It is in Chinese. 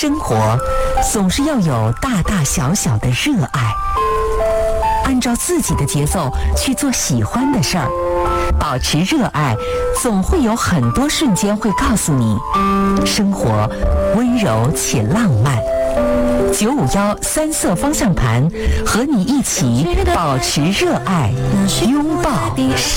生活总是要有大大小小的热爱，按照自己的节奏去做喜欢的事儿，保持热爱，总会有很多瞬间会告诉你，生活温柔且浪漫。951三色方向盘，和你一起保持热爱，拥抱